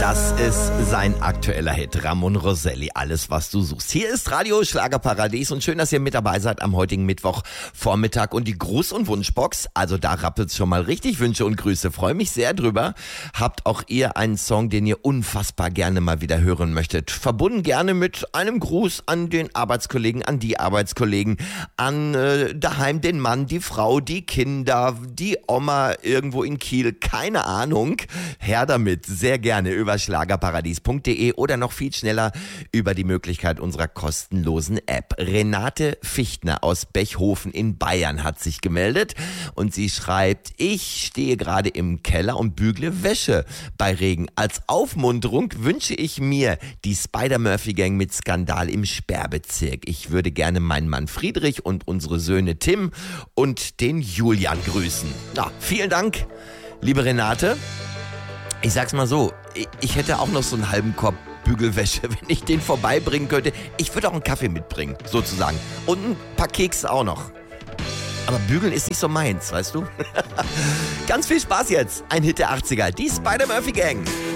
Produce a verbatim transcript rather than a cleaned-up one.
Das ist sein aktueller Hit, Ramon Roselli, alles was du suchst. Hier ist Radio Schlagerparadies und schön, dass ihr mit dabei seid am heutigen Mittwochvormittag. Und die Gruß- und Wunschbox, also da rappelt's schon mal richtig, Wünsche und Grüße, freue mich sehr drüber. Habt auch ihr einen Song, den ihr unfassbar gerne mal wieder hören möchtet? Verbunden gerne mit einem Gruß an den Arbeitskollegen, an die Arbeitskollegen, an äh, daheim den Mann, die Frau, die Kinder, die Oma irgendwo in Kiel, keine Ahnung. Her damit, sehr gerne über schlagerparadies punkt de oder noch viel schneller über die Möglichkeit unserer kostenlosen App. Renate Fichtner aus Bechhofen in Bayern hat sich gemeldet und sie schreibt: Ich stehe gerade im Keller und bügle Wäsche bei Regen. Als Aufmunterung wünsche ich mir die Spider-Murphy-Gang mit Skandal im Sperrbezirk. Ich würde gerne meinen Mann Friedrich und unsere Söhne Tim und den Julian grüßen. Na, vielen Dank, liebe Renate. Ich sag's mal so, ich hätte auch noch so einen halben Korb Bügelwäsche, wenn ich den vorbeibringen könnte. Ich würde auch einen Kaffee mitbringen, sozusagen. Und ein paar Kekse auch noch. Aber bügeln ist nicht so meins, weißt du? Ganz viel Spaß jetzt. Ein Hit der achtziger, die Spider-Murphy Gang.